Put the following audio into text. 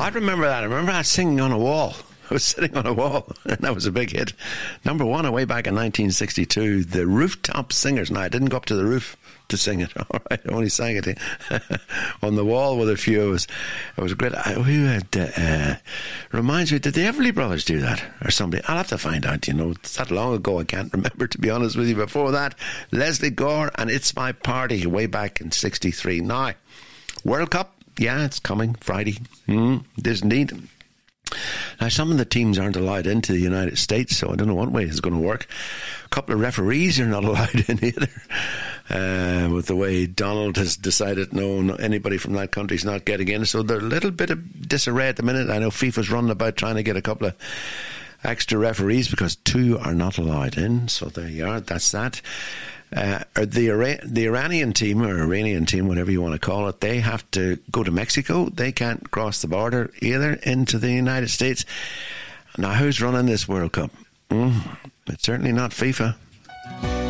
I remember that. I remember that singing on a wall. I was sitting on a wall, and that was a big hit. Number one, way back in 1962, the Rooftop Singers. Now, I didn't go up to the roof to sing it. All right, I only sang it on the wall with a few of us. It was great. Who had, reminds me, did the Everly Brothers do that? Or somebody? I'll have to find out, It's that long ago, I can't remember, to be honest with you. Before that, Leslie Gore and It's My Party, way back in 63. Now, World Cup, yeah, it's coming Friday. It is indeed. Now, some of the teams aren't allowed into the United States, so I don't know what way it's going to work. A couple of referees are not allowed in either, with the way Donald has decided no, anybody from that country's not getting in. So there's a little bit of disarray at the minute. I know FIFA's running about trying to get a couple of extra referees because 2 are not allowed in. So there you are, that's that. The Iranian team, or Iranian team, whatever you want to call it, they have to go to Mexico. They can't cross the border either into the United States. Now, who's running this World Cup? It's certainly not FIFA.